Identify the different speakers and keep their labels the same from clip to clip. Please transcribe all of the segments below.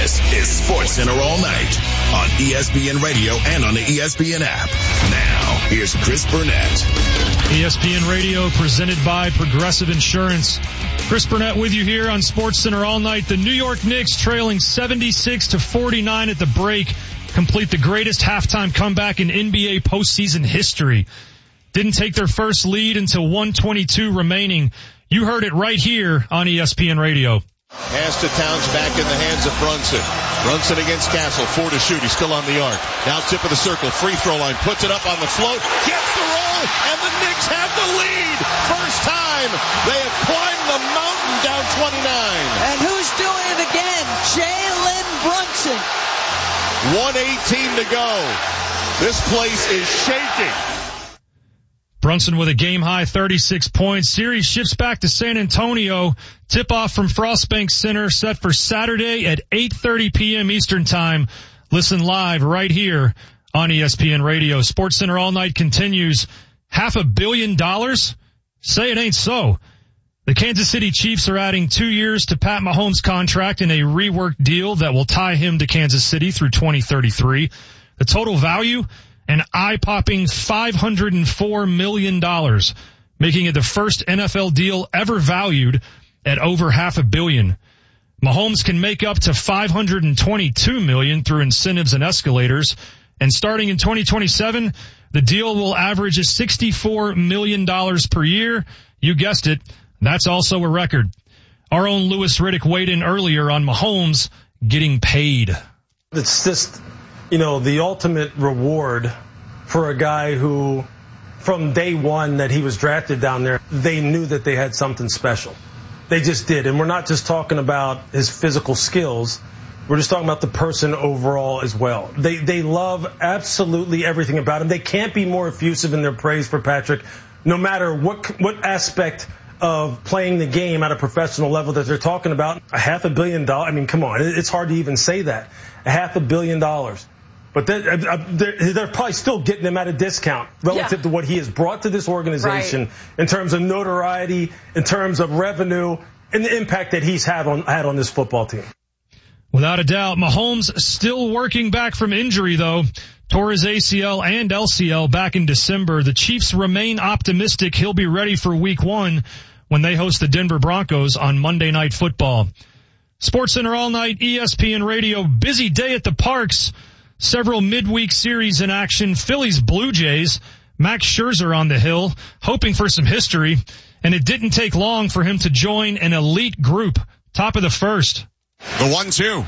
Speaker 1: This is Sports Center All Night on ESPN Radio and on the ESPN app. Now, here's Chris Burnett.
Speaker 2: ESPN Radio presented by Progressive Insurance. Chris Burnett with you here on Sports Center All Night. The New York Knicks trailing 76-49 at the break complete the greatest halftime comeback in NBA postseason history. Didn't take their first lead until 1:22 remaining. You heard it right here on ESPN Radio.
Speaker 3: Pass to Towns, back in the hands of Brunson. Brunson against Castle, 4 to shoot. He's still on the arc. Now tip of the circle, free throw line, puts it up on the float, gets the roll, and the Knicks have the lead. First time they have climbed the mountain down 29.
Speaker 4: And who's doing it again? Jalen Brunson.
Speaker 3: 1:18 to go. This place is shaking.
Speaker 2: Brunson with a game-high 36 points. Series shifts back to San Antonio. Tip-off from Frostbank Center set for Saturday at 8:30 p.m. Eastern Time. Listen live right here on ESPN Radio. Sports Center All Night continues. $500 million? Say it ain't so. The Kansas City Chiefs are adding 2 years to Pat Mahomes' contract in a reworked deal that will tie him to Kansas City through 2033. The total value? An eye-popping $504 million, making it the first NFL deal ever valued at over $500 million. Mahomes can make up to $522 million through incentives and escalators, and starting in 2027, the deal will average $64 million per year. You guessed it, that's also a record. Our own Louis Riddick weighed in earlier on Mahomes getting paid.
Speaker 5: It's just, the ultimate reward for a guy who, from day one that he was drafted down there, they knew that they had something special. They just did. And we're not just talking about his physical skills. We're just talking about the person overall as well. They love absolutely everything about him. They can't be more effusive in their praise for Patrick, no matter what aspect of playing the game at a professional level that they're talking about. $500 million. I mean, come on. It's hard to even say that. $500 million. But they're probably still getting him at a discount relative to what he has brought to this organization in terms of notoriety, in terms of revenue, and the impact that he's had on this football team.
Speaker 2: Without a doubt, Mahomes still working back from injury, though. Tore his ACL and LCL back in December. The Chiefs remain optimistic he'll be ready for Week 1 when they host the Denver Broncos on Monday Night Football. Sports Center All Night, ESPN Radio. Busy day at the Parks. Several midweek series in action. Phillies Blue Jays. Max Scherzer on the hill, hoping for some history. And it didn't take long for him to join an elite group. Top of the first.
Speaker 3: The 1-2.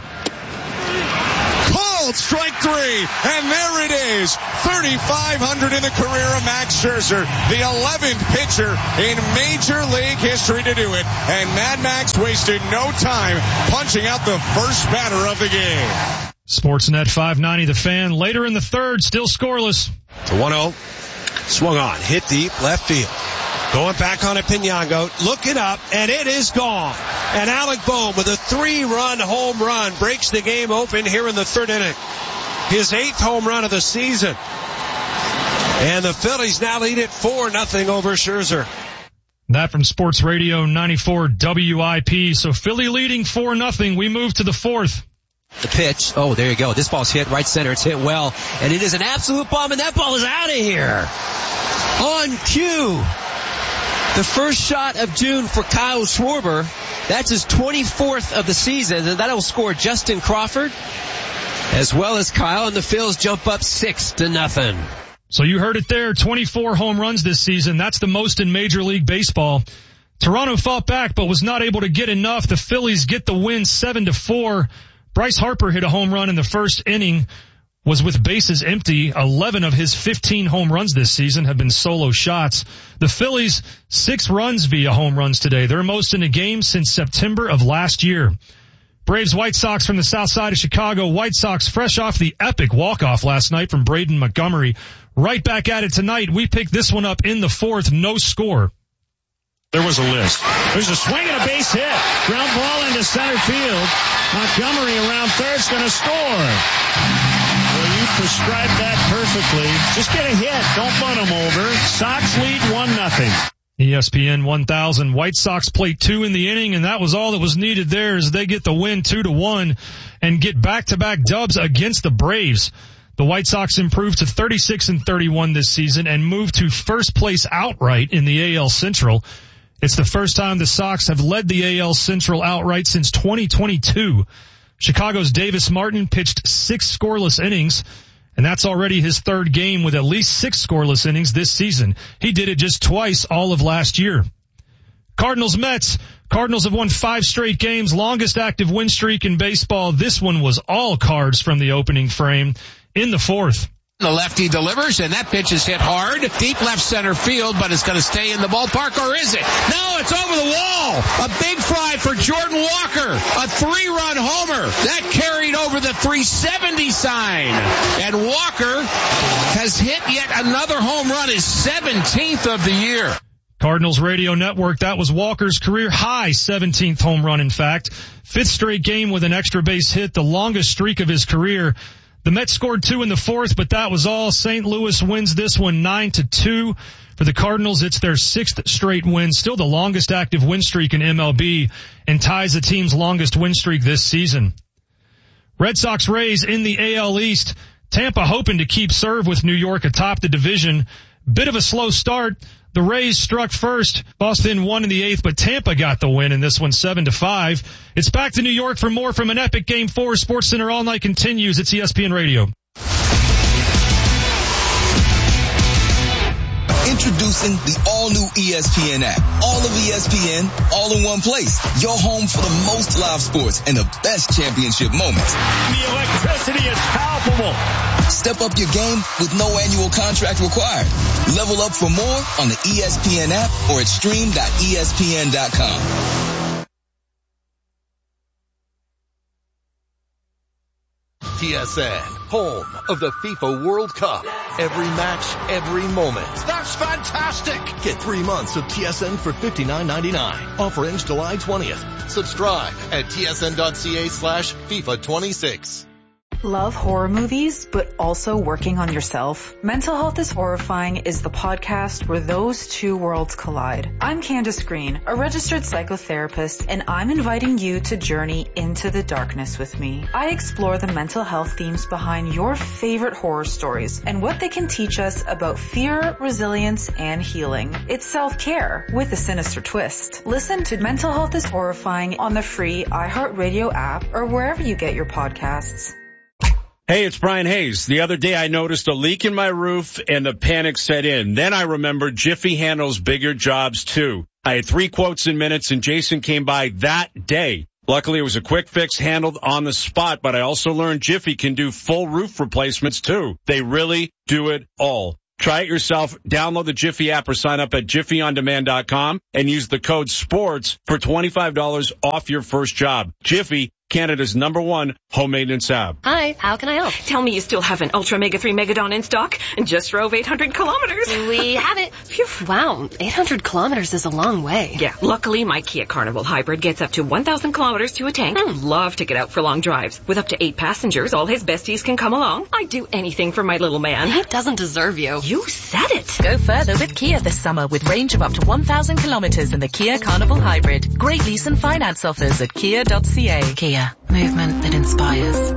Speaker 3: Called strike 3. And there it is. 3,500 in the career of Max Scherzer. The 11th pitcher in Major League history to do it. And Mad Max wasted no time punching out the first batter of the game.
Speaker 2: Sportsnet 590 The Fan. Later in the third, still scoreless.
Speaker 6: The 1-0. Swung on. Hit deep. Left field. Going back on a Pinango. Looking up. And it is gone. And Alec Bohm with a 3-run home run breaks the game open here in the third inning. His 8th home run of the season. And the Phillies now lead it 4-0 over Scherzer.
Speaker 2: That from Sports Radio 94 WIP. So Philly leading 4-0. We move to the fourth.
Speaker 7: The pitch. Oh, there you go. This ball's hit right center. It's hit well. And it is an absolute bomb, and that ball is out of here. On cue. The first shot of June for Kyle Schwarber. That's his 24th of the season, and that'll score Justin Crawford as well as Kyle, and the Phils jump up 6-0.
Speaker 2: So you heard it there. 24 home runs this season. That's the most in Major League Baseball. Toronto fought back but was not able to get enough. The Phillies get the win 7-4. Bryce Harper hit a home run in the first inning, was with bases empty. 11 of his 15 home runs this season have been solo shots. The Phillies, 6 runs via home runs today. Their most in a game since September of last year. Braves White Sox from the south side of Chicago. White Sox fresh off the epic walk-off last night from Braden Montgomery. Right back at it tonight. We picked this one up in the fourth. No score.
Speaker 8: There was a list. There's a swing and a base hit. Ground ball into center field. Montgomery around third's going to score. Well, you prescribed that perfectly. Just get a hit. Don't bunt him over. Sox lead 1-0.
Speaker 2: ESPN 1000. White Sox played 2 in the inning, and that was all that was needed there as they get the win 2-1 and get back-to-back dubs against the Braves. The White Sox improved to 36-31 this season and moved to first place outright in the AL Central. It's the first time the Sox have led the AL Central outright since 2022. Chicago's Davis Martin pitched 6 scoreless innings, and that's already his 3rd game with at least 6 scoreless innings this season. He did it just twice all of last year. Cardinals-Mets. Cardinals have won 5 straight games, longest active win streak in baseball. This one was all Cards from the opening frame in the 4th.
Speaker 9: The lefty delivers, and that pitch is hit hard. Deep left center field, but it's going to stay in the ballpark, or is it? No, it's over the wall. A big fly for Jordan Walker. A 3-run homer. That carried over the 370 sign. And Walker has hit yet another home run, his 17th of the year.
Speaker 2: Cardinals Radio Network, that was Walker's career high 17th home run, in fact. 5th straight game with an extra base hit, the longest streak of his career. The Mets scored 2 in the 4th, but that was all. St. Louis wins this one 9-2. For the Cardinals, it's their 6th straight win, still the longest active win streak in MLB, and ties the team's longest win streak this season. Red Sox Rays in the AL East. Tampa hoping to keep serve with New York atop the division. Bit of a slow start. The Rays struck first. Boston won in the 8th, but Tampa got the win in this one 7-5. It's back to New York for more from an epic Game 4. SportsCenter All Night continues. It's ESPN Radio.
Speaker 10: Introducing the all-new ESPN app. All of ESPN, all in one place. Your home for the most live sports and the best championship moments.
Speaker 8: The electricity is palpable.
Speaker 10: Step up your game with no annual contract required. Level up for more on the ESPN app or at stream.espn.com.
Speaker 11: TSN, home of the FIFA World Cup. Every match, every moment.
Speaker 3: That's fantastic!
Speaker 11: Get 3 months of TSN for $59.99. Offer ends July 20th. Subscribe at tsn.ca/FIFA26.
Speaker 12: Love horror movies, but also working on yourself? Mental Health is Horrifying is the podcast where those two worlds collide. I'm Candace Green, a registered psychotherapist, and I'm inviting you to journey into the darkness with me. I explore the mental health themes behind your favorite horror stories and what they can teach us about fear, resilience, and healing. It's self-care with a sinister twist. Listen to Mental Health is Horrifying on the free iHeartRadio app or wherever you get your podcasts.
Speaker 6: Hey, it's Brian Hayes. The other day I noticed a leak in my roof and the panic set in. Then I remembered Jiffy handles bigger jobs too. I had 3 quotes in minutes and Jason came by that day. Luckily it was a quick fix handled on the spot, but I also learned Jiffy can do full roof replacements too. They really do it all. Try it yourself. Download the Jiffy app or sign up at jiffyondemand.com and use the code SPORTS for $25 off your first job. Jiffy, Canada's #1 home maintenance app.
Speaker 13: Hi, how can I help? Tell me you still have an Ultra Mega 3 Megadon in stock and just drove 800 kilometers. We have it. Phew. Wow, 800 kilometers is a long way. Yeah, luckily my Kia Carnival Hybrid gets up to 1,000 kilometers to a tank. Love to get out for long drives. With up to 8 passengers, all his besties can come along. I'd do anything for my little man. He doesn't deserve you. You said it.
Speaker 14: Go further with Kia this summer with range of up to 1,000 kilometers in the Kia Carnival Hybrid. Great lease and finance offers at kia.ca.
Speaker 15: Kia. Movement that inspires.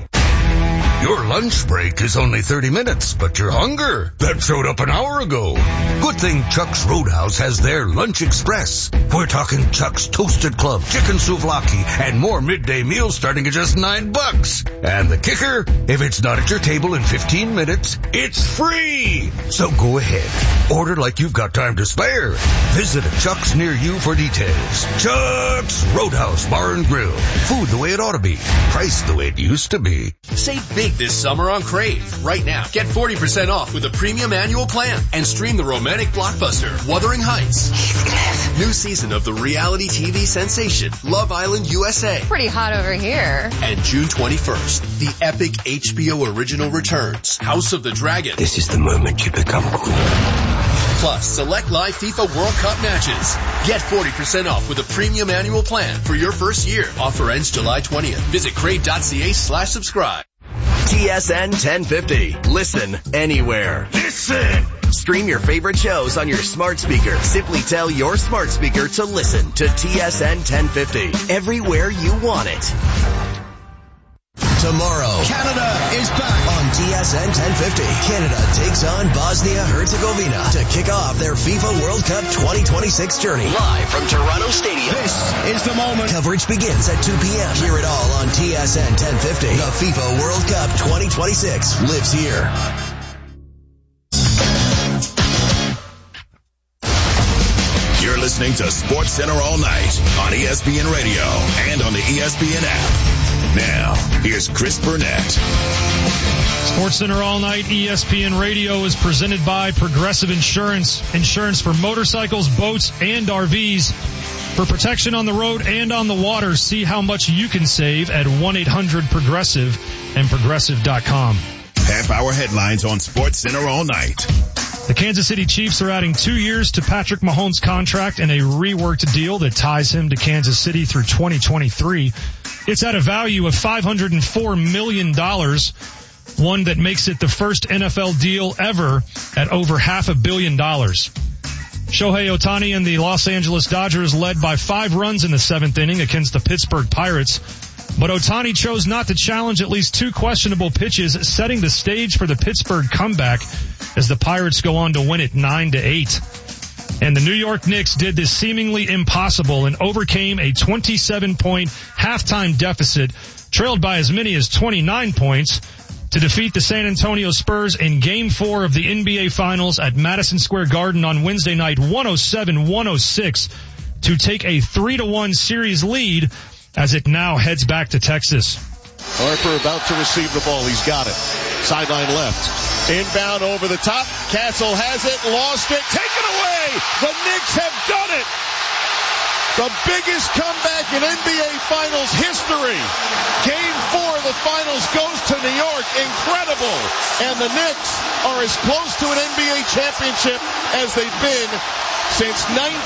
Speaker 16: Your lunch break is only 30 minutes, but your hunger, that showed up an hour ago. Good thing Chuck's Roadhouse has their Lunch Express. We're talking Chuck's Toasted Club, chicken souvlaki, and more midday meals starting at just $9. And the kicker, if it's not at your table in 15 minutes, it's free. So go ahead, order like you've got time to spare. Visit a Chuck's near you for details. Chuck's Roadhouse Bar and Grill. Food the way it ought to be. Price the way it used to be.
Speaker 17: Save big this summer on Crave. Right now, get 40% off with a premium annual plan and stream the romantic blockbuster Wuthering Heights. New season of the reality TV sensation Love Island USA.
Speaker 18: Pretty hot over here.
Speaker 17: And June 21st, the epic HBO original returns, House of the Dragon.
Speaker 16: This is the moment you become queen.
Speaker 17: Plus, select live FIFA World Cup matches. Get 40% off with a premium annual plan for your first year. Offer ends July 20th. Visit crave.ca/subscribe.
Speaker 11: TSN 1050. Listen anywhere.
Speaker 16: Listen
Speaker 18: Stream your favorite shows on your smart speaker. Simply tell your smart speaker to listen to TSN 1050 everywhere you want it. Tomorrow, Canada is back on TSN 1050. Canada takes on Bosnia-Herzegovina to kick off their FIFA World Cup 2026 journey. Live from Toronto Stadium. This is the moment. Coverage begins at 2 p.m. Hear it all on TSN 1050. The FIFA World Cup 2026 lives here.
Speaker 1: You're listening to Sports Center all night on ESPN Radio and on the ESPN app. Now, here's Chris Burnett.
Speaker 2: Sports Center all night, ESPN Radio is presented by Progressive Insurance. Insurance for motorcycles, boats, and RVs. For protection on the road and on the water, see how much you can save at 1-800-PROGRESSIVE and Progressive.com.
Speaker 1: Half-hour headlines on Sports Center all night.
Speaker 2: The Kansas City Chiefs are adding 2 years to Patrick Mahomes' contract and a reworked deal that ties him to Kansas City through 2023. It's at a value of $504 million, one that makes it the first NFL deal ever at over $500 million. Shohei Ohtani and the Los Angeles Dodgers led by 5 runs in the 7th inning against the Pittsburgh Pirates. But Ohtani chose not to challenge at least 2 questionable pitches, setting the stage for the Pittsburgh comeback as the Pirates go on to win it 9-8. And the New York Knicks did this seemingly impossible and overcame a 27-point halftime deficit, trailed by as many as 29 points, to defeat the San Antonio Spurs in Game 4 of the NBA Finals at Madison Square Garden on Wednesday night, 107-106, to take a 3-1 series lead as it now heads back to Texas.
Speaker 3: Harper about to receive the ball. He's got it. Sideline left. Inbound over the top. Castle has it. Lost it. Taken away. The Knicks have done it. The biggest comeback in NBA Finals history. Game 4 of the Finals goes to New York. Incredible. And the Knicks are as close to an NBA championship as they've been since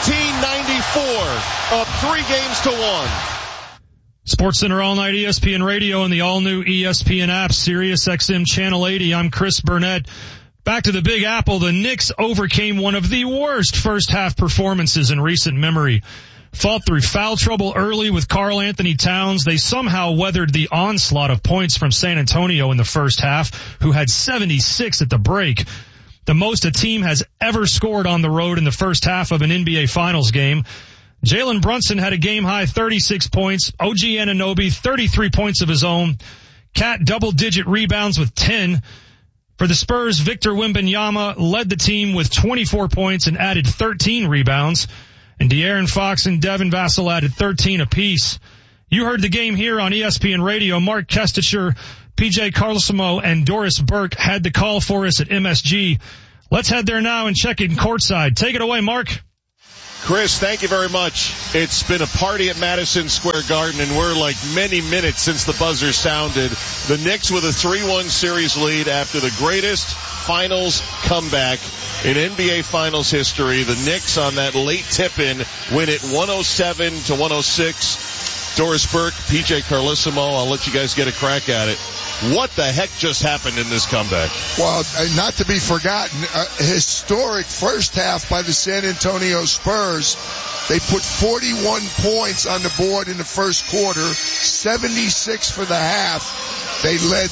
Speaker 3: 1994, up 3 games to 1.
Speaker 2: Sports Center all night, ESPN Radio and the all-new ESPN app, Sirius XM Channel 80. I'm Chris Burnett. Back to the Big Apple. The Knicks overcame one of the worst first-half performances in recent memory. Fought through foul trouble early with Karl Anthony Towns. They somehow weathered the onslaught of points from San Antonio in the first half, who had 76 at the break. The most a team has ever scored on the road in the first half of an NBA Finals game. Jalen Brunson had a game-high 36 points. OG Anunoby, 33 points of his own. Cat double-digit rebounds with 10. For the Spurs, Victor Wembanyama led the team with 24 points and added 13 rebounds. And De'Aaron Fox and Devin Vassell added 13 apiece. You heard the game here on ESPN Radio. Mark Kestecher, PJ Carlesimo, and Doris Burke had the call for us at MSG. Let's head there now and check in courtside. Take it away, Mark.
Speaker 3: Chris, thank you very much. It's been a party at Madison Square Garden, and we're like many minutes since the buzzer sounded. The Knicks with a 3-1 series lead after the greatest finals comeback in NBA Finals history. The Knicks on that late tip-in win it 107-106. Doris Burke, PJ Carlesimo, I'll let you guys get a crack at it. What the heck just happened in this comeback?
Speaker 19: Well, not to be forgotten, a historic first half by the San Antonio Spurs. They put 41 points on the board in the first quarter, 76 for the half. They led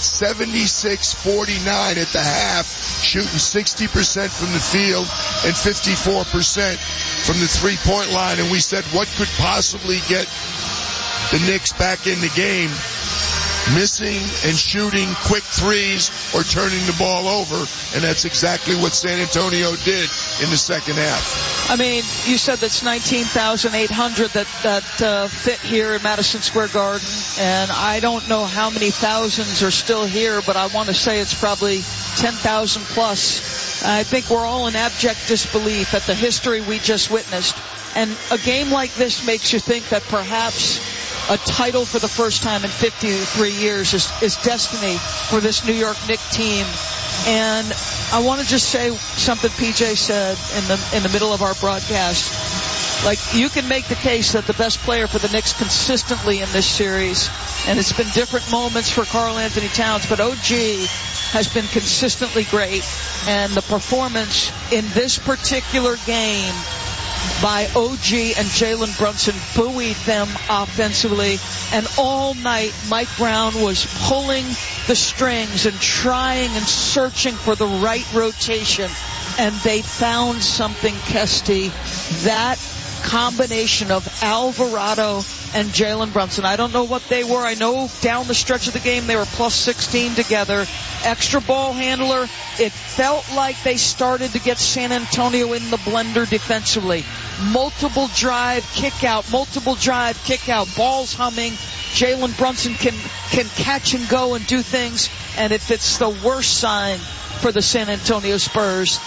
Speaker 19: 76-49 at the half, shooting 60% from the field and 54% from the three-point line. And we said, what could possibly get the Knicks back in the game? Missing and shooting quick threes or turning the ball over, and that's exactly what San Antonio did in the second half.
Speaker 4: I mean, you said that's 19,800 that fit here in Madison Square Garden, and I don't know how many thousands are still here, but I want to say it's probably 10,000 plus. I think we're all in abject disbelief at the history we just witnessed, and a game like this makes you think that perhaps a title for the first time in 53 years is destiny for this New York Knicks team. And I want to just say something PJ said in the middle of our broadcast. Like, you can make the case that the best player for the Knicks consistently in this series, and it's been different moments for Karl Anthony Towns, but OG has been consistently great, and the performance in this particular game by OG and Jalen Brunson buoyed them offensively. And all night, Mike Brown was pulling the strings and trying and searching for the right rotation. And they found something, Kesty. That combination of Alvarado and Jalen Brunson. I don't know what they were. I know down the stretch of the game they were plus 16 together. Extra ball handler. It felt like they started to get San Antonio in the blender defensively. Multiple drive, kick out, multiple drive, kick out, balls humming. Jalen Brunson can catch and go and do things. And if it's the worst sign for the San Antonio Spurs,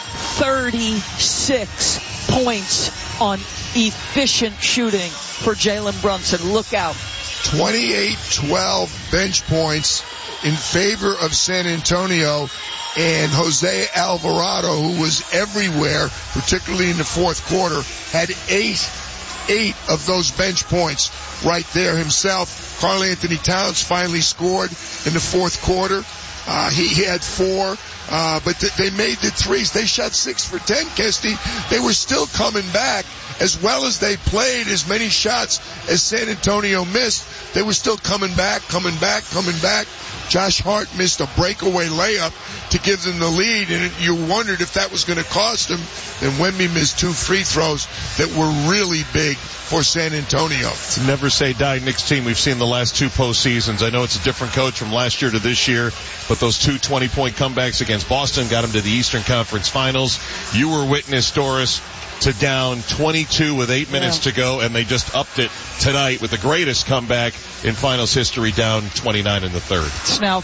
Speaker 4: 36 points on efficient shooting for Jalen Brunson. Look out.
Speaker 19: 28-12 bench points in favor of San Antonio, and Jose Alvarado, who was everywhere, particularly in the fourth quarter, had eight of those bench points right there himself. Karl Anthony Towns finally scored in the fourth quarter. He had 4. But they made the threes. They shot 6 for 10, Kesty. They were still coming back. As well as they played as many shots as San Antonio missed, they were still coming back. Josh Hart missed a breakaway layup to give them the lead, and you wondered if that was going to cost them. And Wemby missed 2 free throws that were really big for San Antonio.
Speaker 3: It's a never say die Knicks team we've seen the last 2 postseasons. I know it's a different coach from last year to this year, but those 2 20-point comebacks against Boston got them to the Eastern Conference Finals. You were witness, Doris, to down 22 with 8 minutes to go, and they just upped it tonight with the greatest comeback in finals history, down 29 in the third.
Speaker 4: It's now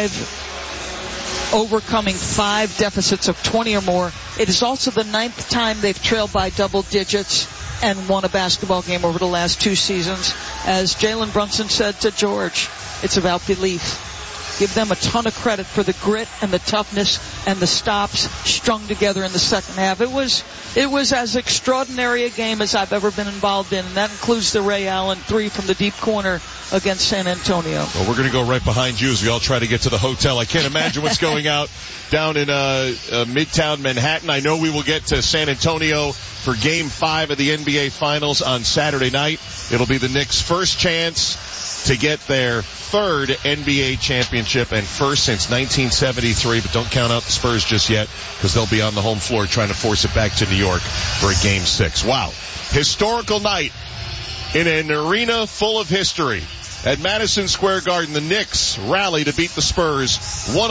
Speaker 4: overcoming 5 deficits of 20 or more. It is also the 9th time they've trailed by double digits and won a basketball game over the last 2 seasons. As Jalen Brunson said to George, it's about belief. Give them a ton of credit for the grit and the toughness and the stops strung together in the second half. It was as extraordinary a game as I've ever been involved in, and that includes the Ray Allen 3 from the deep corner against San Antonio.
Speaker 3: Well, we're going to go right behind you as we all try to get to the hotel. I can't imagine what's going out down in Midtown Manhattan. I know we will get to San Antonio for Game 5 of the NBA Finals on Saturday night. It'll be the Knicks' first chance to get their 3rd NBA championship and first since 1973, but don't count out the Spurs just yet because they'll be on the home floor trying to force it back to New York for a Game 6. Wow. Historical night in an arena full of history. At Madison Square Garden, the Knicks rally to beat the Spurs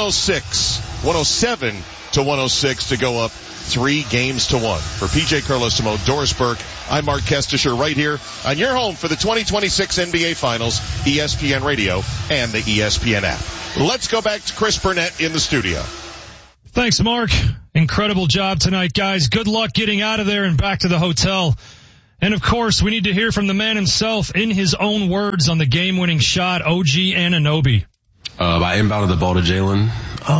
Speaker 3: 107-106 to go up 3-1. For PJ Carlosimo, Doris Burke, I'm Mark Kestisher right here on your home for the 2026 NBA Finals, ESPN Radio and the ESPN app. Let's go back to Chris Burnett in the studio.
Speaker 2: Thanks, Mark. Incredible job tonight, guys. Good luck getting out of there and back to the hotel. And of course, we need to hear from the man himself in his own words on the game-winning shot, OG Anunoby.
Speaker 20: I inbounded the ball to Jalen.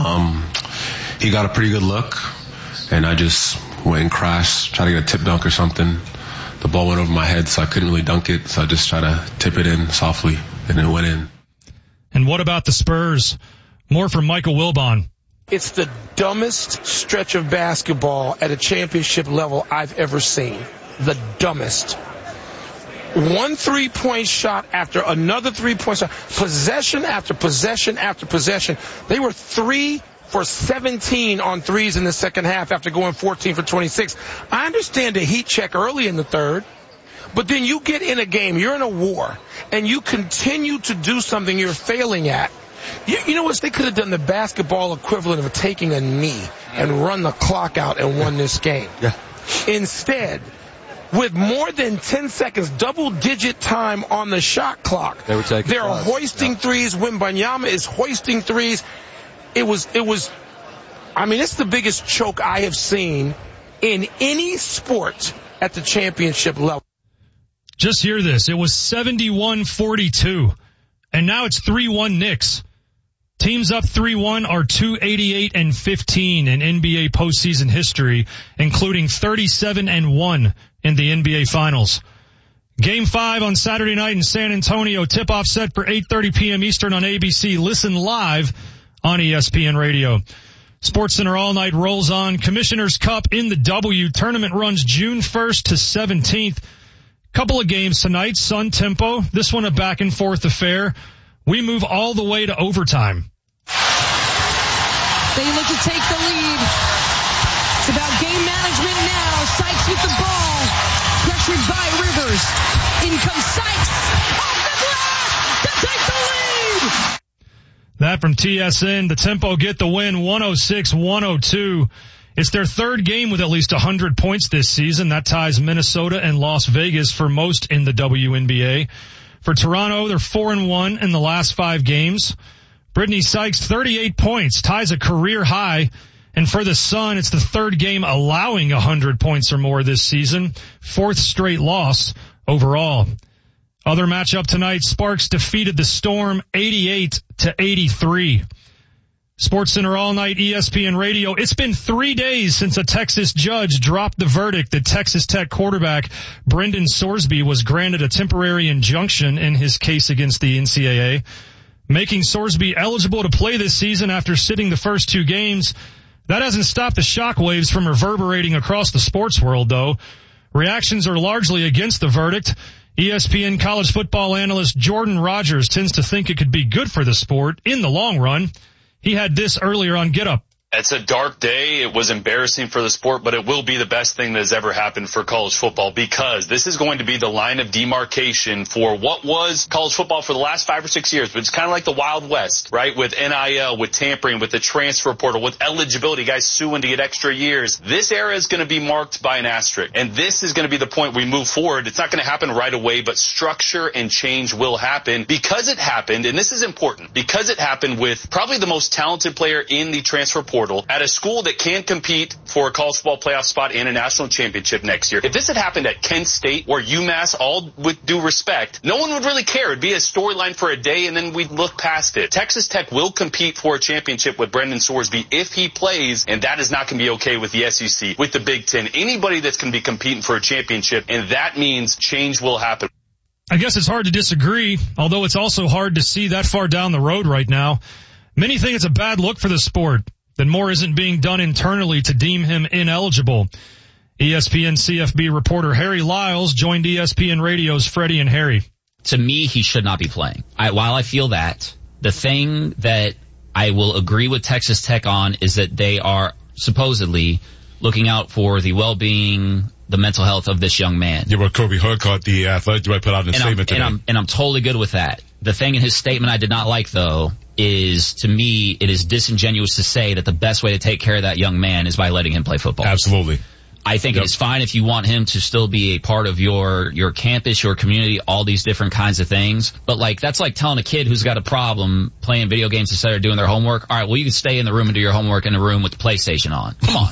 Speaker 20: He got a pretty good look, and I just went and crashed, tried to get a tip dunk or something. The ball went over my head, so I couldn't really dunk it, so I just tried to tip it in softly, and it went in.
Speaker 2: And what about the Spurs? More from Michael Wilbon.
Speaker 21: It's the dumbest stretch of basketball at a championship level I've ever seen. The dumbest. 1 3-point shot after another 3-point shot. Possession after possession after possession. They were 3 for 17 on threes in the second half after going 14 for 26. I understand the heat check early in the third, but then you get in a game, you're in a war, and you continue to do something you're failing at. You know what? They could have done the basketball equivalent of taking a knee and run the clock out and won this game.
Speaker 20: Yeah.
Speaker 21: Instead, with more than 10 seconds, double-digit time on the shot clock, they're hoisting threes. Wembanyama is hoisting threes. It's the biggest choke I have seen in any sport at the championship level.
Speaker 2: Just hear this. It was 71-42, and now it's 3-1 Knicks. Teams up 3-1 are 288-15 in NBA postseason history, including 37-1 in the NBA Finals. Game 5 on Saturday night in San Antonio. Tip-off set for 8:30 p.m. Eastern on ABC. Listen live on ESPN Radio. SportsCenter All Night rolls on. Commissioner's Cup in the W. Tournament runs June 1st to 17th. Couple of games tonight. Sun Tempo. This one a back and forth affair. We move all the way to overtime.
Speaker 5: They look to take the lead. It's about game management now. Sykes with the ball. Pressured by Rivers. In comes Sykes. Off the glass to take the lead.
Speaker 2: That from TSN. The Tempo get the win 106-102. It's their third game with at least 100 points this season. That ties Minnesota and Las Vegas for most in the WNBA. For Toronto, they're 4-1 in the last 5 games. Brittany Sykes, 38 points, ties a career high. And for the Sun, it's the third game allowing 100 points or more this season. 4th straight loss overall. Other matchup tonight, Sparks defeated the Storm 88-83. SportsCenter All Night, ESPN Radio. It's been 3 days since a Texas judge dropped the verdict that Texas Tech quarterback Brendan Sorsby was granted a temporary injunction in his case against the NCAA, making Sorsby eligible to play this season after sitting the first 2 games. That hasn't stopped the shockwaves from reverberating across the sports world, though. Reactions are largely against the verdict. ESPN college football analyst Jordan Rogers tends to think it could be good for the sport in the long run. He had this earlier on Get Up.
Speaker 22: It's a dark day. It was embarrassing for the sport, but it will be the best thing that has ever happened for college football, because this is going to be the line of demarcation for what was college football for the last 5 or 6 years. But it's kind of like the Wild West, right? With NIL, with tampering, with the transfer portal, with eligibility, guys suing to get extra years. This era is going to be marked by an asterisk, and this is going to be the point we move forward. It's not going to happen right away, but structure and change will happen because it happened, and this is important, because it happened with probably the most talented player in the transfer portal at a school that can compete for a college football playoff spot and a national championship next year. If this had happened at Kent State or UMass, all with due respect, no one would really care. It'd be a storyline for a day and then we'd look past it. Texas Tech will compete for a championship with Brendan Sorsby if he plays, and that is not going to be okay with the SEC, with the Big Ten, anybody that's going to be competing for a championship, and that means change will happen.
Speaker 2: I guess it's hard to disagree, although it's also hard to see that far down the road right now. Many think it's a bad look for the sport that more isn't being done internally to deem him ineligible. ESPN CFB reporter Harry Lyles joined ESPN Radio's Freddie and Harry.
Speaker 23: To me, he should not be playing. While I feel that, the thing that I will agree with Texas Tech on is that they are supposedly looking out for the well-being, the mental health of this young man.
Speaker 24: Yeah, what Kobe Hurkart, the athletic director, put out in a statement today.
Speaker 23: And I'm totally good with that. The thing in his statement I did not like, though, is, to me, it is disingenuous to say that the best way to take care of that young man is by letting him play football.
Speaker 24: Absolutely.
Speaker 23: I think it is fine if you want him to still be a part of your campus, your community, all these different kinds of things. But that's like telling a kid who's got a problem playing video games instead of doing their homework, all right, well, you can stay in the room and do your homework in the room with the PlayStation on. Come on.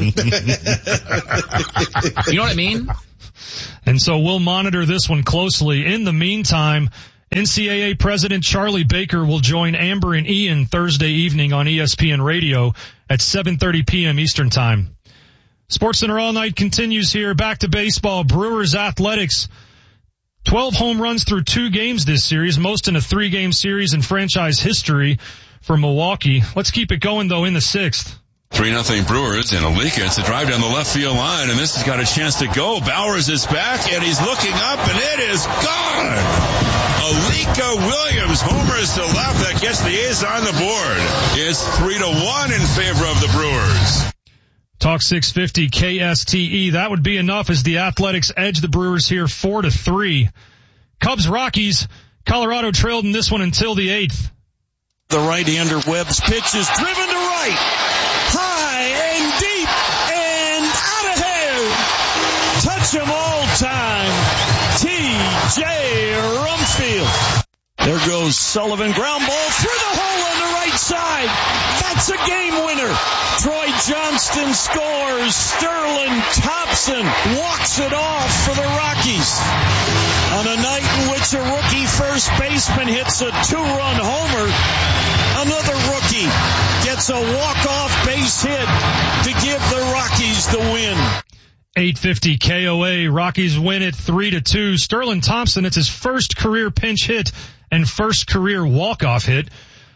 Speaker 23: You know what I mean?
Speaker 2: And so we'll monitor this one closely. In the meantime, NCAA President Charlie Baker will join Amber and Ian Thursday evening on ESPN Radio at 7:30 p.m. Eastern Time. SportsCenter All Night continues here. Back to baseball. Brewers Athletics. 12 home runs through 2 games this series, most in a 3-game series in franchise history for Milwaukee. Let's keep it going, though, in the 6th.
Speaker 25: 3-0 Brewers, and Alika, it's a drive down the left field line, and this has got a chance to go. Bowers is back, and he's looking up, and it is gone! Alika Williams homers to left. That gets the A's on the board. It's 3-1 in favor of the Brewers.
Speaker 2: Talk 650 KSTE. That would be enough as the Athletics edge the Brewers here 4-3. Cubs Rockies. Colorado trailed in this one until the 8th.
Speaker 26: The right-hander Webb's pitch is driven to right. High and deep and out of here. Touch 'em all time. T.J. Rumsfeld. There goes Sullivan. Ground ball through the hole on the right side. That's a game winner. Troy Johnston scores. Sterling Thompson walks it off for the Rockies. On a night in which a rookie first baseman hits a 2-run homer, another rookie gets a walk-off base hit to give the Rockies the win.
Speaker 2: 850 KOA. Rockies win it 3-2. Sterling Thompson, it's his first career pinch hit and first career walk-off hit.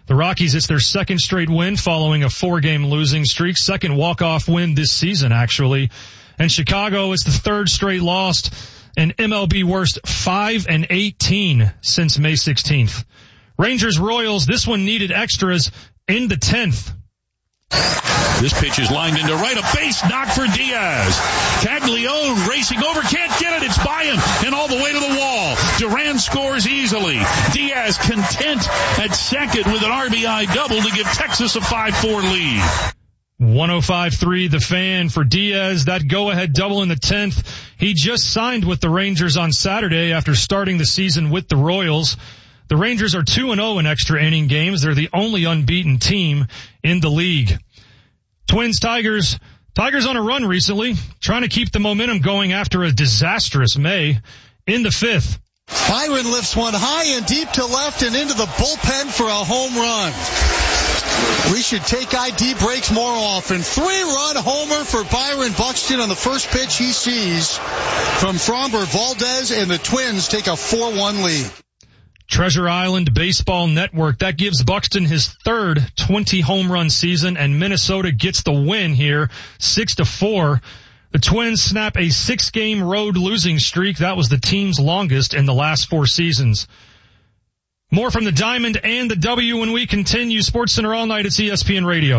Speaker 2: The Rockies, it's their second straight win following a 4-game losing streak, second walk-off win this season, actually. And Chicago is the third straight loss, an MLB worst 5-18 since May 16th. Rangers Royals, this one needed extras in the 10th.
Speaker 6: This pitch is lined into right, a base knock for Diaz. Caglione racing over, can't get it, it's by him, and all the way to the wall. Duran scores easily. Diaz content at second with an RBI double to give Texas a 5-4 lead.
Speaker 2: 105.3 The Fan for Diaz, that go-ahead double in the 10th. He just signed with the Rangers on Saturday after starting the season with the Royals. The Rangers are 2-0 in extra inning games. They're the only unbeaten team in the league. Twins, Tigers on a run recently, trying to keep the momentum going after a disastrous May. In the 5th.
Speaker 7: Byron lifts one high and deep to left and into the bullpen for a home run. We should take ID breaks more often. 3-run homer for Byron Buxton on the first pitch he sees from Framber Valdez, and the Twins take a 4-1 lead.
Speaker 2: Treasure Island Baseball Network, that gives Buxton his third 20-home run season, and Minnesota gets the win here, 6-4. The Twins snap a 6-game road losing streak. That was the team's longest in the last 4 seasons. More from the Diamond and the W when we continue. Sports Center all night. It's ESPN Radio.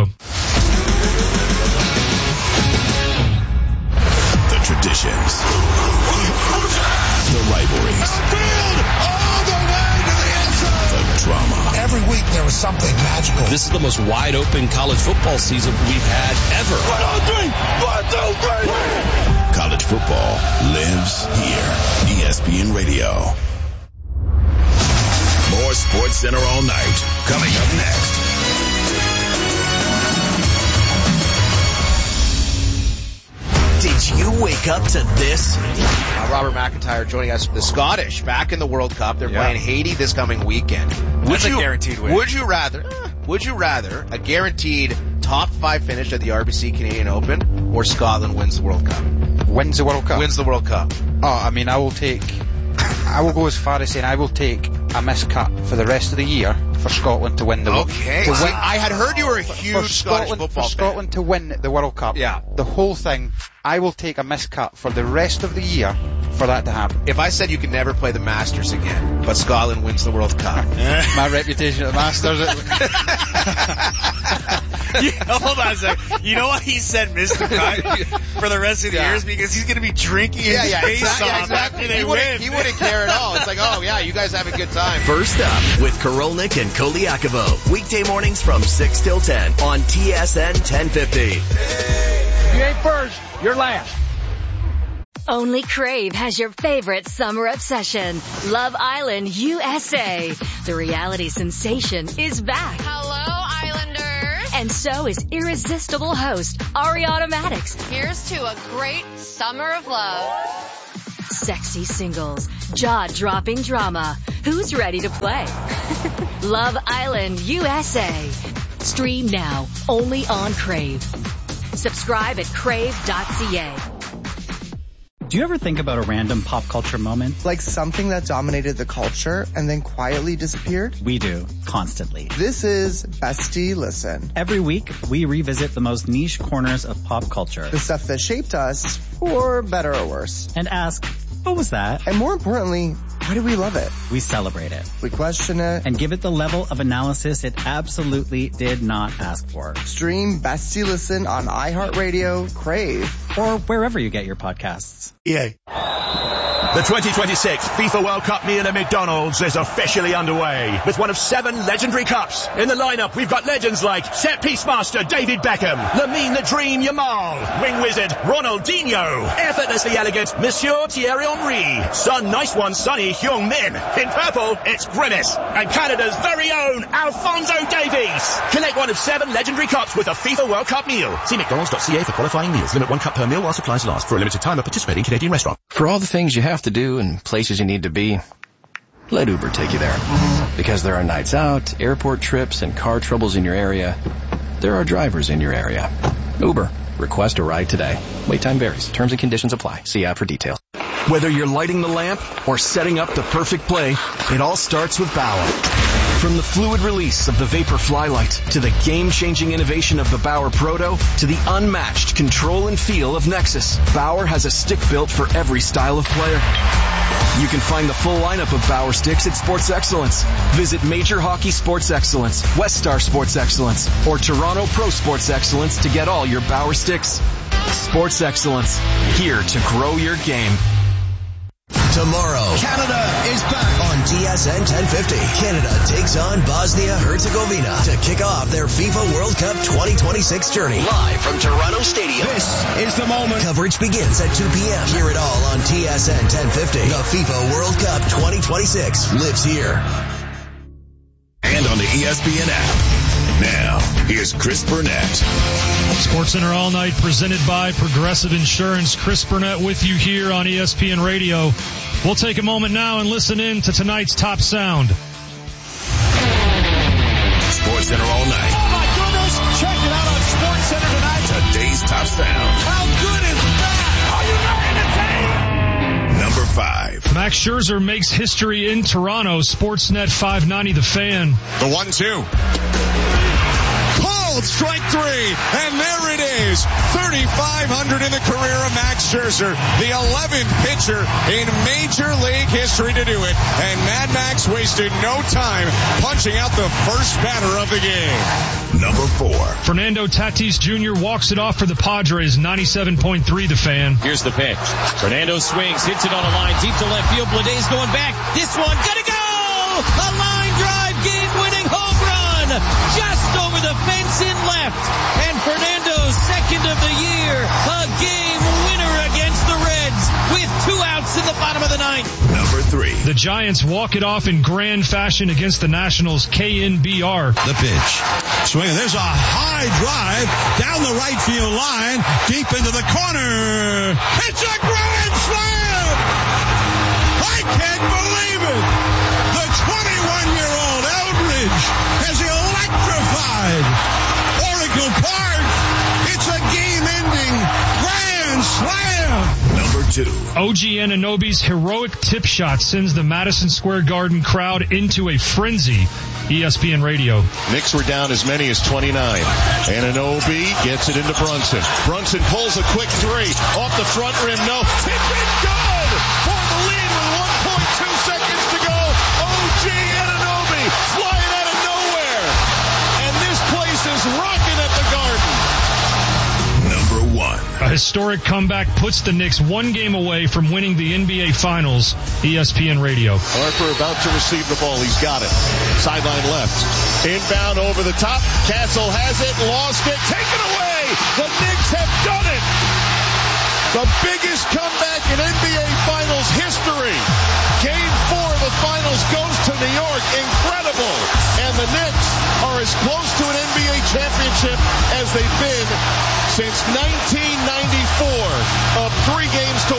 Speaker 1: The traditions. The rivalries. The drama.
Speaker 8: Every week there was something magical.
Speaker 9: This is the most wide open college football season we've had ever.
Speaker 1: 1, 2, 3. College football lives here. ESPN Radio. More Sports Center all night. Coming up next.
Speaker 18: Did you wake up to this?
Speaker 10: Robert McIntyre joining us. The Scottish back in the World Cup. They're playing Haiti this coming weekend.
Speaker 12: That's a guaranteed win.
Speaker 10: Would you rather a guaranteed top 5 finish at the RBC Canadian Open, or Scotland wins the World Cup?
Speaker 12: Wins the World Cup?
Speaker 10: Wins the World Cup.
Speaker 12: Oh, I mean, I will go as far as saying I will take a missed cut for the rest of the year for Scotland to win the World Cup.
Speaker 10: Okay. I had heard you were a huge Scottish football fan.
Speaker 12: For Scotland to win the World Cup.
Speaker 10: Yeah.
Speaker 12: The whole thing, I will take a missed cut for the rest of the year for that to happen.
Speaker 10: If I said you can never play the Masters again, but Scotland wins the World Cup.
Speaker 12: My reputation at the Masters.
Speaker 10: Hold on a second. You know why he said missed the cut for the rest of the years? Because he's going to be drinking his face off after they win. He wouldn't care at all. It's like, oh yeah, you guys have a good time.
Speaker 18: First up with Korolnik and Koliakovo. Weekday mornings from 6 till 10 on TSN 1050.
Speaker 7: You ain't first, you're last.
Speaker 27: Only Crave has your favorite summer obsession, Love Island USA. The reality sensation is back.
Speaker 28: Hello, Islanders.
Speaker 27: And so is irresistible host Ariana Madix.
Speaker 28: Here's to a great summer of love.
Speaker 27: Sexy singles, jaw-dropping drama. Who's ready to play? Love Island USA. Stream now, only on Crave. Subscribe at crave.ca.
Speaker 29: Do you ever think about a random pop culture moment?
Speaker 30: Like something that dominated the culture and then quietly disappeared?
Speaker 29: We do, constantly.
Speaker 30: This is Bestie Listen.
Speaker 29: Every week, we revisit the most niche corners of pop culture.
Speaker 30: The stuff that shaped us, for better or worse.
Speaker 29: And ask, what was that?
Speaker 30: And more importantly, why do we love it?
Speaker 29: We celebrate it.
Speaker 30: We question it.
Speaker 29: And give it the level of analysis it absolutely did not ask for.
Speaker 30: Stream Bestie Listen on iHeartRadio, Crave,
Speaker 29: or wherever you get your podcasts.
Speaker 31: EA. The 2026 FIFA World Cup meal at McDonald's is officially underway with one of 7 legendary cups. In the lineup, we've got legends like set piece master David Beckham, Lamine the Dream Yamal, wing wizard Ronaldinho, effortlessly elegant Monsieur Thierry Henry, Sun Nice One Sonny Heung-min. In purple, it's Grimace, and Canada's very own Alphonso Davies. Collect one of 7 legendary cups with a FIFA World Cup meal. See McDonald's.ca for qualifying meals. Limit 1 cup per meal while supplies last. For a limited time at participating Canadian restaurant.
Speaker 32: For all the things you have to do and places you need to be, let Uber take you there. Because there are nights out, airport trips, and car troubles in your area. There are drivers in your area. Uber. Request a ride today. Wait time varies. Terms and conditions apply. See app for details.
Speaker 33: Whether you're lighting the lamp or setting up the perfect play, it all starts with Bauer.
Speaker 31: From the fluid release of the Vapor Flylight to the game-changing innovation of the Bauer Proto to the unmatched control and feel of Nexus, Bauer has a stick built for every style of player. You can find the full lineup of Bauer sticks at Sports Excellence. Visit Major Hockey Sports Excellence, West Star Sports Excellence, or Toronto Pro Sports Excellence to get all your Bauer sticks. Sports Excellence, here to grow your game.
Speaker 18: Tomorrow, Canada is back on TSN 1050. Canada takes on Bosnia-Herzegovina to kick off their FIFA World Cup 2026 journey. Live from Toronto Stadium. This is the moment. Coverage begins at 2 p.m. Hear it all on TSN 1050. The FIFA World Cup 2026 lives here.
Speaker 1: And on the ESPN app. Now, here's Chris Burnett.
Speaker 2: SportsCenter All Night presented by Progressive Insurance. Chris Burnett with you here on ESPN Radio. We'll take a moment now and listen in to tonight's top sound.
Speaker 1: SportsCenter All Night.
Speaker 26: Oh my goodness! Check it out on SportsCenter tonight.
Speaker 1: Today's top sound.
Speaker 26: How good is that? Are you not entertained?
Speaker 1: Number 5.
Speaker 2: Max Scherzer makes history in Toronto. Sportsnet 590 The Fan.
Speaker 3: The 1-2. Strike 3, and there it is. 3,500 in the career of Max Scherzer, the 11th pitcher in Major League history to do it, and Mad Max wasted no time punching out the first batter of the game.
Speaker 1: Number 4.
Speaker 2: Fernando Tatis Jr. walks it off for the Padres, 97.3 The Fan.
Speaker 4: Here's the pitch. Fernando swings, hits it on a line deep to left field. Blede's going back. This one, gonna go! A line drive, game-winning home run! Just over the fence in left. And Fernando's second of the year. A game winner against the Reds with 2 outs in the bottom of the ninth.
Speaker 1: Number 3.
Speaker 2: The Giants walk it off in grand fashion against the Nationals, KNBR.
Speaker 5: The pitch. Swing. There's a high drive down the right field line, deep into the corner. It's a grand slam! I can't believe it! The 21-year-old Eldridge has electrified Oracle Park. It's a game-ending grand slam.
Speaker 1: Number 2.
Speaker 2: OG Anunoby's heroic tip shot sends the Madison Square Garden crowd into a frenzy. ESPN Radio.
Speaker 3: Knicks were down as many as 29. Anunoby gets it into Brunson. Brunson pulls a quick 3 off the front rim. No. It's been good for the lead with 1.2 seconds to go. OG Anunoby flying out of nowhere. And this place is rocking at the Garden.
Speaker 1: Number 1.
Speaker 2: A historic comeback puts the Knicks 1 game away from winning the NBA Finals. ESPN Radio.
Speaker 3: Harper about to receive the ball. He's got it. Sideline left. Inbound over the top. Castle has it. Lost it. Taken away. The Knicks have done it. The biggest comeback in NBA Finals history. Game 4 of the Finals goes to New York. Incredible. And the Knicks are as close to an NBA championship as they've been since 1994, up 3 games to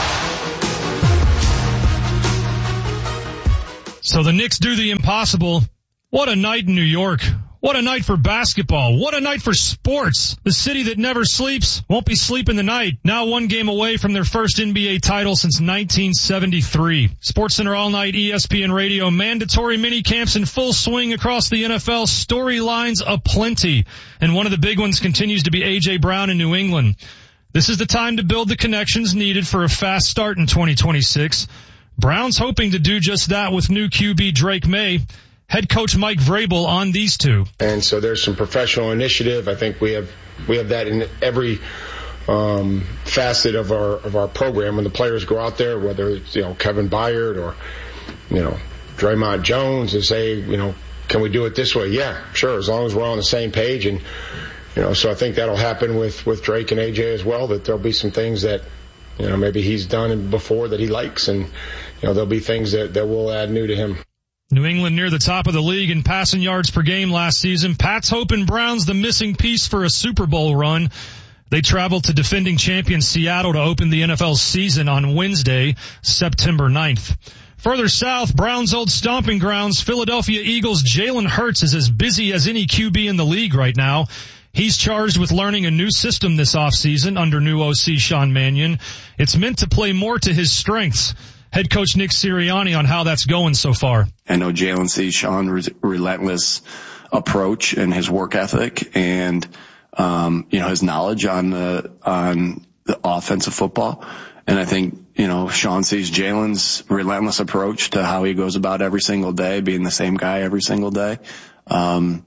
Speaker 3: 1.
Speaker 2: So the Knicks do the impossible. What a night in New York. What a night for basketball. What a night for sports. The city that never sleeps won't be sleeping tonight. Now 1 game away from their first NBA title since 1973. SportsCenter All Night, ESPN Radio. Mandatory mini camps in full swing across the NFL. Storylines aplenty. And one of the big ones continues to be A.J. Brown in New England. This is the time to build the connections needed for a fast start in 2026. Brown's hoping to do just that with new QB Drake May. Head coach Mike Vrabel on these two.
Speaker 11: And so there's some professional initiative. I think we have that in every facet of our program. When the players go out there, whether it's, Kevin Byard or, Draymond Jones, and say, can we do it this way? Yeah, sure, as long as we're on the same page. And, so I think that'll happen with Drake and AJ as well, that there'll be some things that, maybe he's done before that he likes, and, there'll be things that we'll add new to him.
Speaker 2: New England near the top of the league in passing yards per game last season. Pat's hoping Brown's the missing piece for a Super Bowl run. They travel to defending champion Seattle to open the NFL season on Wednesday, September 9th. Further south, Brown's old stomping grounds, Philadelphia Eagles' Jalen Hurts is as busy as any QB in the league right now. He's charged with learning a new system this offseason under new OC Sean Mannion. It's meant to play more to his strengths. head coach Nick Sirianni on how that's going so far.
Speaker 13: I know Jalen sees Sean's relentless approach and his work ethic and, his knowledge on the offensive football. And I think, Sean sees Jalen's relentless approach to how he goes about every single day, being the same guy every single day. The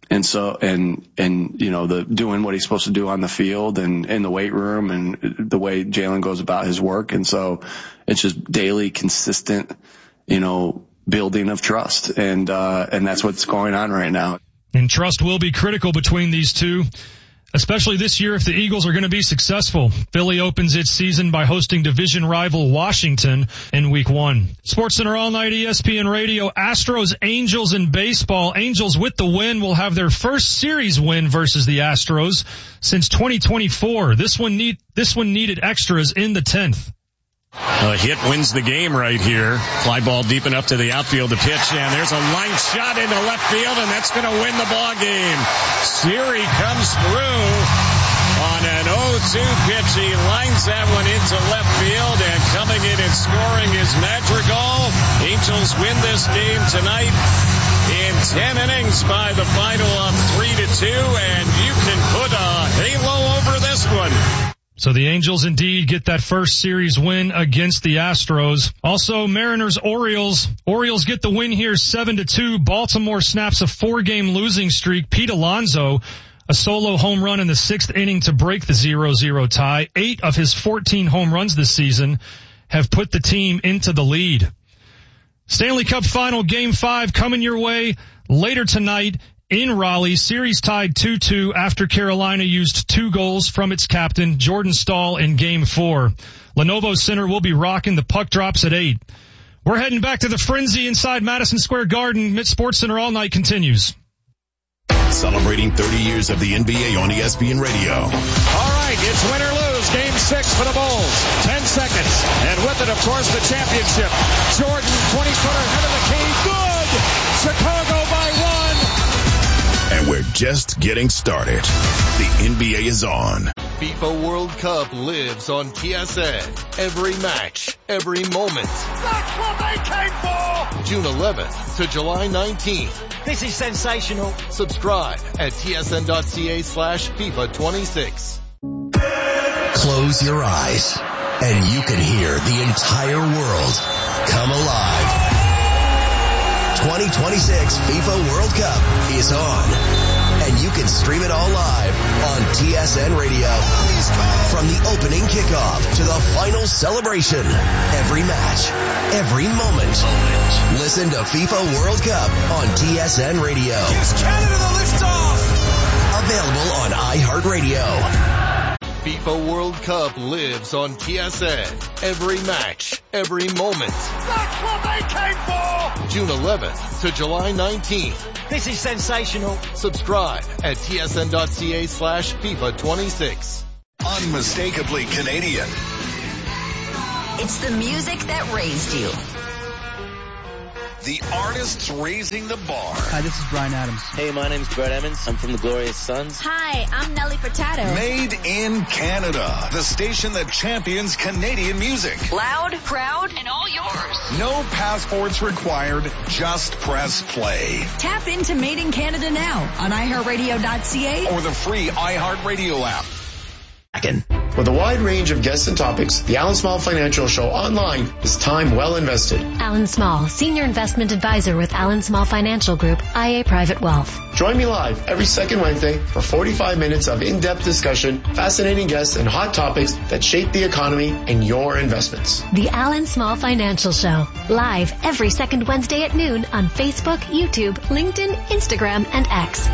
Speaker 13: doing what he's supposed to do on the field and in the weight room and the way Jalen goes about his work. And so it's just daily, consistent, building of trust. And that's what's going on right now.
Speaker 2: And trust will be critical between these two, especially this year if the Eagles are going to be successful. Philly opens its season by hosting division rival Washington in Week 1. SportsCenter All Night, ESPN Radio. Astros, Angels in baseball. Angels with the win will have their first series win versus the Astros since 2024. This one needed extras in the 10th.
Speaker 14: A hit wins the game right here. Fly ball deep enough to the outfield to pitch, and there's a line shot into left field, and that's going to win the ball game. Siri comes through on an 0-2 pitch. He lines that one into left field, and coming in and scoring is Madrigal. Angels win this game tonight in 10 innings by the final of 3-2, and you can put a halo over this one.
Speaker 2: So the Angels indeed get that first series win against the Astros. Also, Mariners, Orioles. Orioles get the win here 7-2. Baltimore snaps a 4-game losing streak. Pete Alonso, a solo home run in the 6th inning to break the 0-0 tie. 8 of his 14 home runs this season have put the team into the lead. Stanley Cup Final Game 5 coming your way later tonight in Raleigh. Series tied 2-2 after Carolina used 2 goals from its captain, Jordan Staal, in Game 4. Lenovo Center will be rocking. The puck drops at 8. We're heading back to the frenzy inside Madison Square Garden. SportsCenter All Night continues.
Speaker 1: Celebrating 30 years of the NBA on ESPN Radio.
Speaker 3: All right, it's win or lose. Game 6 for the Bulls. 10 seconds. And with it, of course, the championship. Jordan, 20-footer, head of the key. Good! Chicago by 1.
Speaker 1: And we're just getting started. The NBA is on.
Speaker 15: FIFA World Cup lives on TSN. Every match, every moment.
Speaker 16: That's what they came for!
Speaker 15: June 11th to July 19th.
Speaker 16: This is sensational.
Speaker 15: Subscribe at tsn.ca/FIFA26.
Speaker 18: Close your eyes and you can hear the entire world come alive. 2026 FIFA World Cup is on, and you can stream it all live on TSN Radio. From the opening kickoff to the final celebration, every match, every moment. Listen to FIFA World Cup on TSN Radio.
Speaker 16: Gives Canada the liftoff.
Speaker 18: Available on iHeartRadio.
Speaker 15: FIFA World Cup lives on TSN. Every match, every moment.
Speaker 16: That's what they came for!
Speaker 15: June 11th to July 19th.
Speaker 16: This is sensational.
Speaker 15: Subscribe at tsn.ca/FIFA26.
Speaker 1: Unmistakably Canadian.
Speaker 17: It's the music that raised you.
Speaker 1: The artists raising the bar.
Speaker 19: Hi, this is Bryan Adams.
Speaker 20: Hey, my name's Brett Emmons. I'm from the Glorious Sons.
Speaker 17: Hi, I'm Nelly Furtado.
Speaker 1: Made in Canada. The station that champions Canadian music.
Speaker 17: Loud, proud, and all yours.
Speaker 1: No passports required. Just press play.
Speaker 17: Tap into Made in Canada now on iHeartRadio.ca
Speaker 1: or the free iHeartRadio app.
Speaker 21: With a wide range of guests and topics, the Alan Small Financial Show online is time well invested.
Speaker 27: Alan Small, Senior Investment Advisor with Alan Small Financial Group, IA Private Wealth.
Speaker 21: Join me live every second Wednesday for 45 minutes of in-depth discussion, fascinating guests, and hot topics that shape the economy and your investments.
Speaker 27: The Alan Small Financial Show, live every second Wednesday at noon on Facebook, YouTube, LinkedIn, Instagram, and X.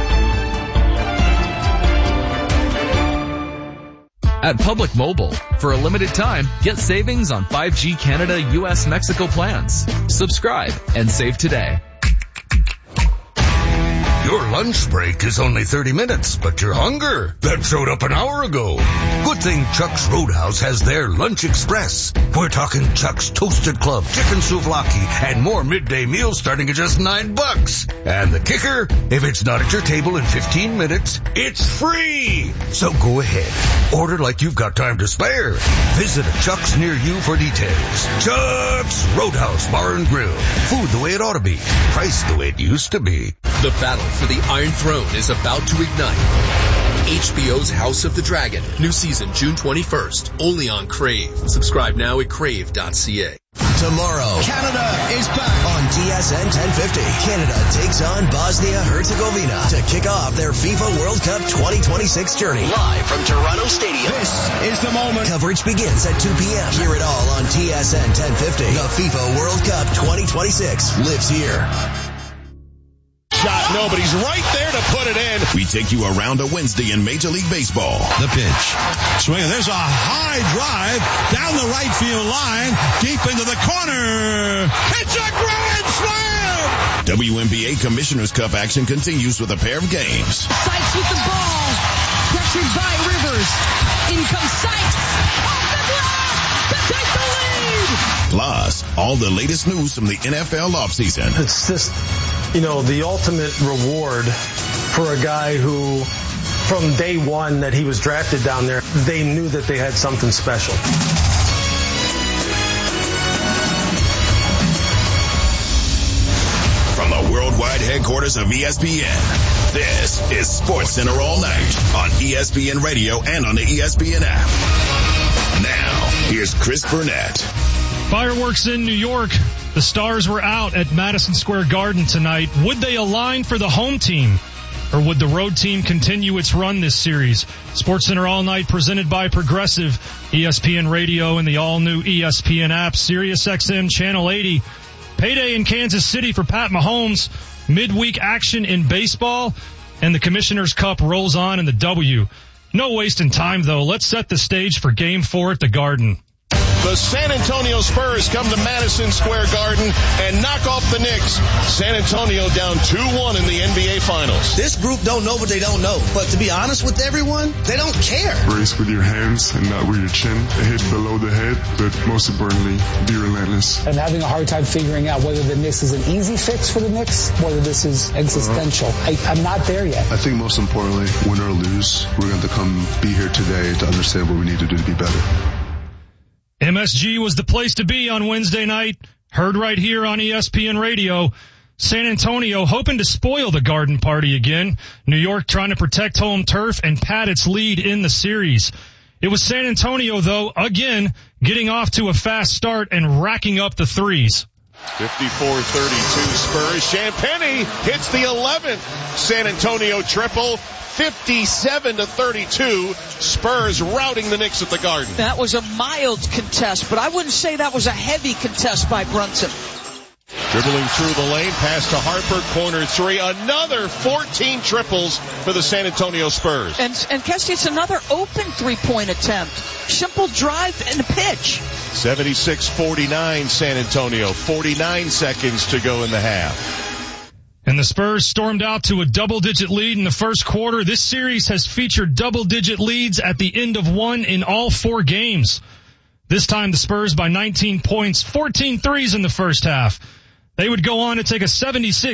Speaker 22: At Public Mobile, for a limited time, get savings on 5G Canada, US, Mexico plans. Subscribe and save today.
Speaker 6: Your lunch break is only 30 minutes, but your hunger, that showed up an hour ago. Good thing Chuck's Roadhouse has their Lunch Express. We're talking Chuck's Toasted Club, chicken souvlaki, and more midday meals starting at just $9. And the kicker, if it's not at your table in 15 minutes, it's free. So go ahead. Order like you've got time to spare. Visit a Chuck's near you for details. Chuck's Roadhouse Bar and Grill. Food the way it ought to be. Price the way it used to be.
Speaker 7: The battle for the Iron Throne is about to ignite. HBO's House of the Dragon. New season June 21st. Only on Crave. Subscribe now at crave.ca.
Speaker 18: Tomorrow, Canada is back on TSN 1050. Canada takes on Bosnia-Herzegovina to kick off their FIFA World Cup 2026 journey. Live from Toronto Stadium. This is the moment. Coverage begins at 2 p.m. Hear it all on TSN 1050. The FIFA World Cup 2026 lives here.
Speaker 3: Shot, nobody's right there to put it in.
Speaker 1: We take you around a Wednesday in Major League Baseball.
Speaker 5: The pitch. Swing. There's a high drive down the right field line, deep into the corner. It's a grand slam!
Speaker 1: WNBA Commissioner's Cup action continues with a pair of games.
Speaker 17: Sykes with the ball. Pressured by Rivers. In comes Sykes. Off the glass to take the lead.
Speaker 1: Plus, all the latest news from the NFL offseason.
Speaker 8: It's just, the ultimate reward for a guy who, from day one that he was drafted down there, they knew that they had something special.
Speaker 1: From the worldwide headquarters of ESPN, this is SportsCenter All Night on ESPN Radio and on the ESPN app. Now, here's Chris Burnett.
Speaker 2: Fireworks in New York. The Stars were out at Madison Square Garden tonight. Would they align for the home team? Or would the road team continue its run this series? SportsCenter All Night presented by Progressive, ESPN Radio and the all-new ESPN app, SiriusXM Channel 80. Payday in Kansas City for Pat Mahomes. Midweek action in baseball. And the Commissioner's Cup rolls on in the W. No wasting time, though. Let's set the stage for Game 4 at the Garden.
Speaker 3: The San Antonio Spurs come to Madison Square Garden and knock off the Knicks. San Antonio down 2-1 in the NBA Finals.
Speaker 9: This group don't know what they don't know. But to be honest with everyone, they don't care.
Speaker 10: Brace with your hands and not with your chin. Hit below the head, but most importantly, be relentless.
Speaker 12: I'm having a hard time figuring out whether this is an easy fix for the Knicks, whether this is existential. I'm not there yet.
Speaker 10: I think most importantly, win or lose, we're going to come be here today to understand what we need to do to be better.
Speaker 2: MSG was the place to be on Wednesday night. Heard right here on ESPN Radio. San Antonio hoping to spoil the Garden Party again. New York trying to protect home turf and pad its lead in the series. It was San Antonio, though, again, getting off to a fast start and racking up the threes.
Speaker 3: 54-32 Spurs. Champagny hits the 11th San Antonio triple. 57-32, Spurs routing the Knicks at the Garden.
Speaker 19: That was a mild contest, but I wouldn't say that was a heavy contest by Brunson.
Speaker 3: Dribbling through the lane, pass to Harper, corner three. Another 14 triples for the San Antonio Spurs.
Speaker 19: And Kesty, it's another open three-point attempt. Simple drive and a pitch.
Speaker 3: 76-49 San Antonio. 49 seconds to go in the half.
Speaker 2: And the Spurs stormed out to a double-digit lead in the first quarter. This series has featured double-digit leads at the end of one in all 4 games. This time the Spurs by 19 points, 14 threes in the first half. They would go on to take a 76